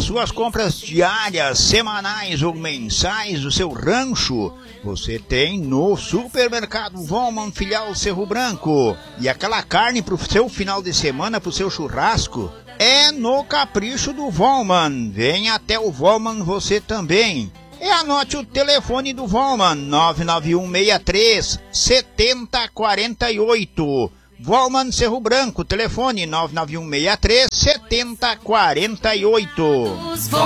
suas compras diárias, semanais ou mensais do seu rancho, você tem no Supermercado Volman, filial Cerro Branco. E aquela carne pro seu final de semana, pro seu churrasco, é no Capricho do Volman. Venha até o Volman você também. E anote o telefone do Volman, 99163 7048. Volman Cerro Branco, telefone 99163 7048.